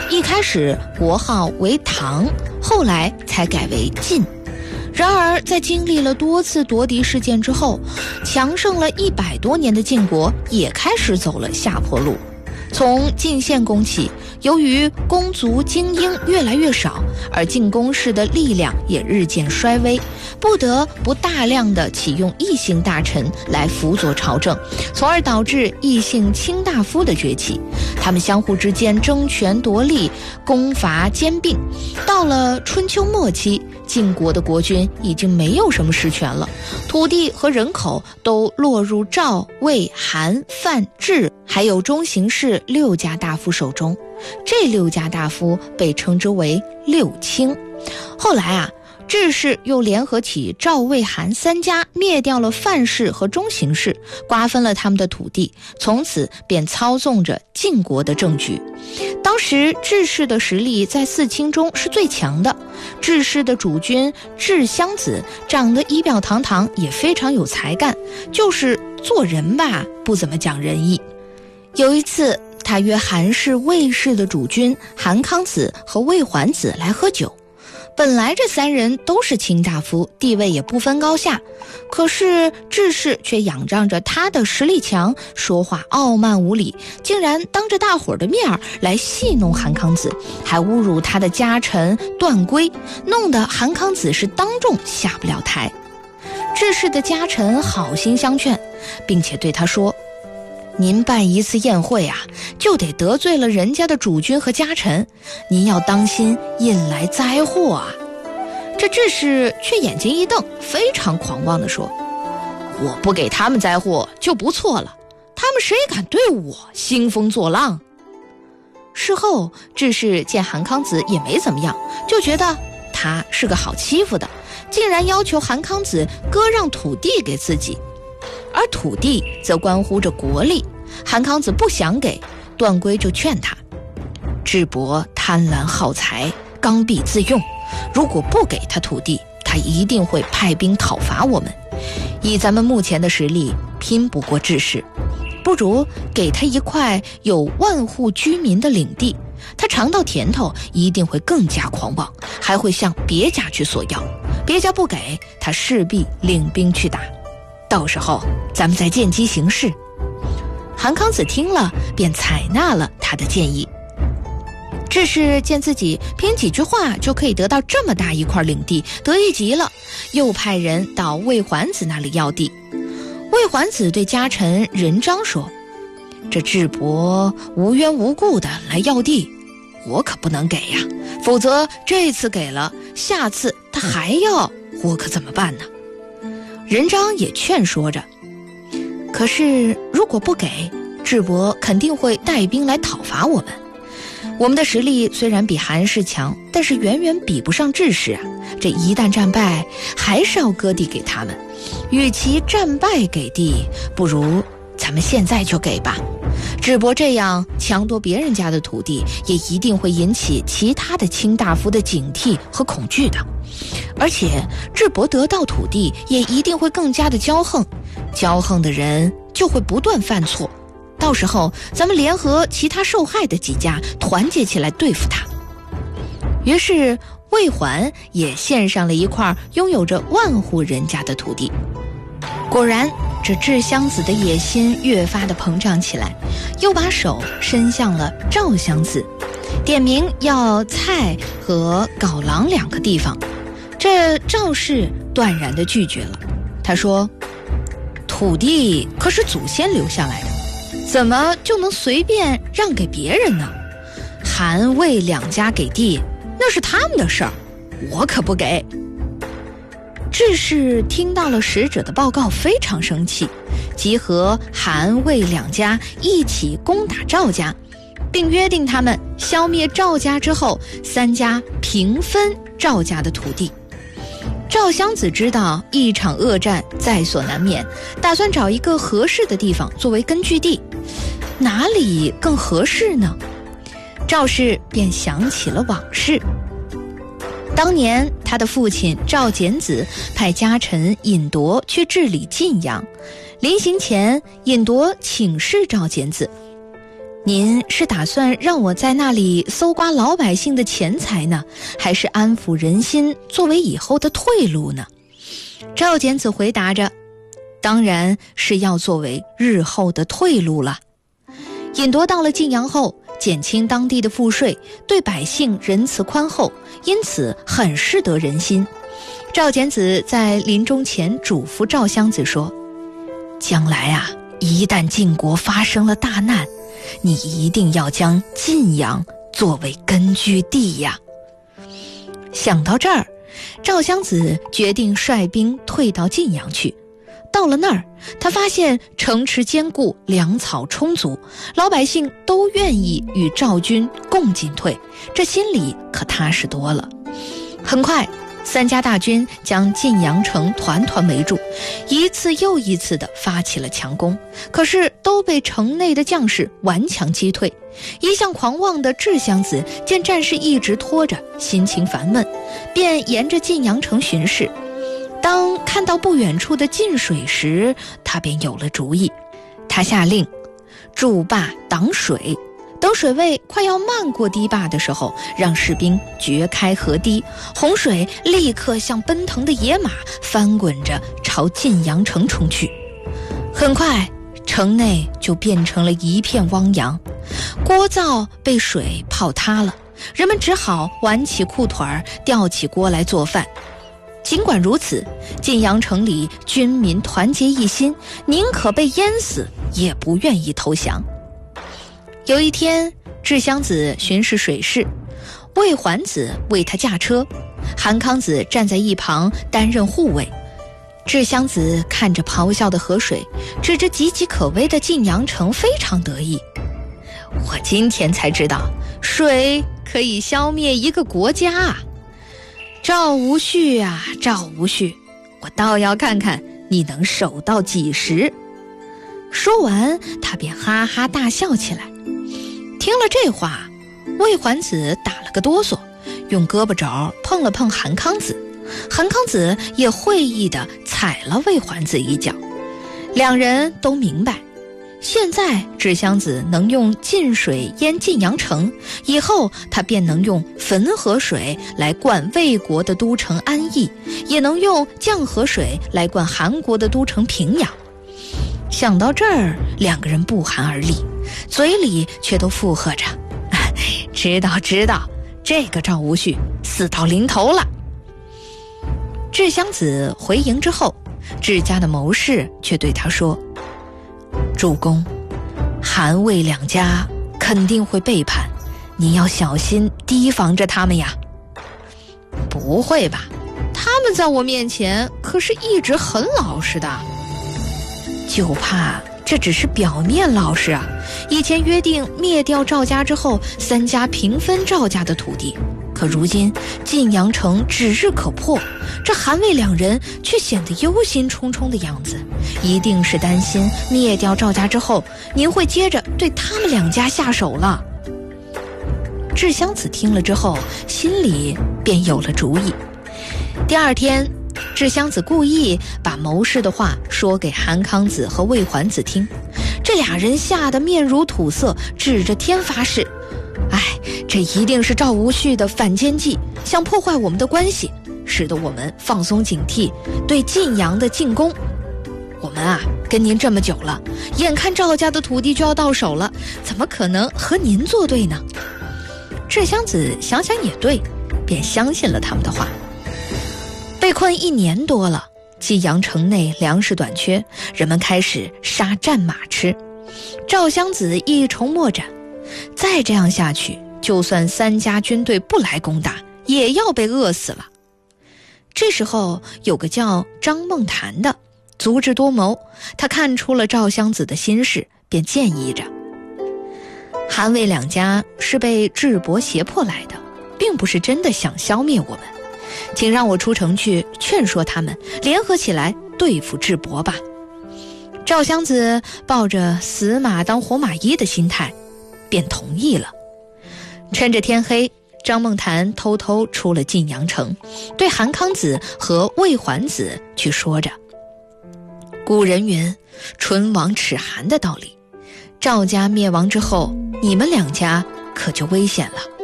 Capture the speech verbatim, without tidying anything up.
一开始国号为唐，后来才改为晋。然而在经历了多次夺嫡事件之后，强盛了一百多年的晋国也开始走了下坡路。从晋献公起，由于公族精英越来越少，而晋公室的力量也日渐衰微，不得不大量的启用异姓大臣来辅佐朝政，从而导致异姓卿大夫的崛起。他们相互之间争权夺利，攻伐兼并。到了春秋末期，晋国的国君已经没有什么实权了，土地和人口都落入赵、魏、韩、范、质还有中行氏六家大夫手中。这六家大夫被称之为六卿。后来啊，智氏又联合起赵、魏、韩三家，灭掉了范氏和中行氏，瓜分了他们的土地，从此便操纵着晋国的政局。当时智氏的实力在四卿中是最强的，智氏的主君智襄子长得仪表堂堂，也非常有才干，就是做人吧不怎么讲仁义。有一次他约韩氏、魏氏的主君韩康子和魏桓子来喝酒。本来这三人都是卿大夫，地位也不分高下，可是智氏却仰仗着他的实力强，说话傲慢无礼，竟然当着大伙儿的面来戏弄韩康子，还侮辱他的家臣段圭，弄得韩康子是当众下不了台。智氏的家臣好心相劝，并且对他说，您办一次宴会啊，就得得罪了人家的主君和家臣，您要当心引来灾祸啊。这智氏却眼睛一瞪，非常狂妄地说，我不给他们灾祸就不错了，他们谁敢对我兴风作浪？事后智氏见韩康子也没怎么样，就觉得他是个好欺负的，竟然要求韩康子割让土地给自己。而土地则关乎着国力，韩康子不想给，段圭就劝他，智伯贪婪好财，刚愎自用，如果不给他土地，他一定会派兵讨伐我们，以咱们目前的实力拼不过智氏，不如给他一块有万户居民的领地，他尝到甜头一定会更加狂妄，还会向别家去索要，别家不给，他势必领兵去打，到时候咱们再见机行事。韩康子听了便采纳了他的建议。智氏见自己凭几句话就可以得到这么大一块领地，得意极了，又派人到魏桓子那里要地。魏桓子对家臣任章说，这智伯无缘无故的来要地，我可不能给呀，否则这次给了，下次他还要，我可怎么办呢？任章也劝说着，可是如果不给，智伯肯定会带兵来讨伐我们。我们的实力虽然比韩氏强，但是远远比不上智氏啊，这一旦战败，还是要割地给他们。与其战败给地，不如咱们现在就给吧。智伯这样强夺别人家的土地，也一定会引起其他的卿大夫的警惕和恐惧的。而且智伯得到土地，也一定会更加的骄横，骄横的人就会不断犯错，到时候咱们联合其他受害的几家，团结起来对付他。于是魏桓也献上了一块拥有着万户人家的土地。果然这智襄子的野心越发的膨胀起来，又把手伸向了赵襄子，点名要蔡和皋郎两个地方。这赵氏断然地拒绝了，他说，土地可是祖先留下来的，怎么就能随便让给别人呢？韩魏两家给地，那是他们的事儿，我可不给。智氏听到了使者的报告，非常生气，集合韩魏两家一起攻打赵家，并约定他们消灭赵家之后，三家平分赵家的土地。赵襄子知道一场恶战在所难免，打算找一个合适的地方作为根据地。哪里更合适呢？赵氏便想起了往事。当年他的父亲赵简子派家臣尹铎去治理晋阳，临行前尹铎请示赵简子， 您是打算让我在那里搜刮老百姓的钱财呢，还是安抚人心作为以后的退路呢？赵简子回答着，当然是要作为日后的退路了。引夺到了晋阳后，减轻当地的赋税，对百姓仁慈宽厚，因此很适得人心。赵简子在临终前嘱咐赵襄子说，将来啊，一旦晋国发生了大难，你一定要将晋阳作为根据地呀。想到这儿，赵襄子决定率兵退到晋阳去。到了那儿，他发现城池坚固，粮草充足，老百姓都愿意与赵军共进退，这心里可踏实多了。很快，三家大军将晋阳城团团围住，一次又一次地发起了强攻，可是都被城内的将士顽强击退。一向狂妄的智襄子见战事一直拖着，心情烦闷，便沿着晋阳城巡视。当看到不远处的晋水时，他便有了主意。他下令筑坝挡水，等水位快要漫过堤坝的时候，让士兵掘开河堤，洪水立刻像奔腾的野马翻滚着朝晋阳城冲去。很快，城内就变成了一片汪洋，锅灶被水泡塌了，人们只好挽起裤腿儿，吊起锅来做饭。尽管如此，晋阳城里军民团结一心，宁可被淹死也不愿意投降。有一天，智襄子巡视水势，魏桓子为他驾车，韩康子站在一旁担任护卫。智襄子看着咆哮的河水，指着岌岌可危的晋阳城，非常得意。我今天才知道，水可以消灭一个国家啊！赵无恤啊，赵无恤，我倒要看看你能守到几时。说完，他便哈哈大笑起来。听了这话，魏桓子打了个哆嗦，用胳膊肘碰了碰韩康子，韩康子也会意地踩了魏桓子一脚。两人都明白，现在智襄子能用晋水淹晋阳城，以后他便能用汾河水来灌魏国的都城安邑，也能用绛河水来灌韩国的都城平阳。想到这儿，两个人不寒而栗，嘴里却都附和着，知道知道，这个赵无恤死到临头了。智襄子回营之后，智家的谋士却对他说，主公，韩魏两家肯定会背叛，你要小心提防着他们呀。不会吧，他们在我面前可是一直很老实的。就怕这只是表面老实啊，以前约定灭掉赵家之后，三家平分赵家的土地，可如今晋阳城指日可破，这韩魏两人却显得忧心忡忡的样子，一定是担心灭掉赵家之后，您会接着对他们两家下手了。智襄子听了之后，心里便有了主意。第二天，智襄子故意把谋士的话说给韩康子和魏桓子听，这俩人吓得面如土色，指着天发誓，哎，这一定是赵无恤的反间计，想破坏我们的关系，使得我们放松警惕，对晋阳的进攻。我们啊，跟您这么久了，眼看赵家的土地就要到手了，怎么可能和您作对呢？智襄子想想也对，便相信了他们的话。被困一年多了，晋阳城内粮食短缺，人们开始杀战马吃。赵襄子一筹莫展，再这样下去，就算三家军队不来攻打，也要被饿死了。这时候有个叫张孟谈的，足智多谋，他看出了赵襄子的心事，便建议着，韩魏两家是被智伯胁迫来的，并不是真的想消灭我们，请让我出城去劝说他们，联合起来对付智伯吧。赵襄子抱着死马当活马医的心态，便同意了。趁着天黑，张孟谈偷偷出了晋阳城，对韩康子和魏桓子去说着，古人云，唇亡齿寒的道理， 赵家灭亡之后，你们两家可就危险了。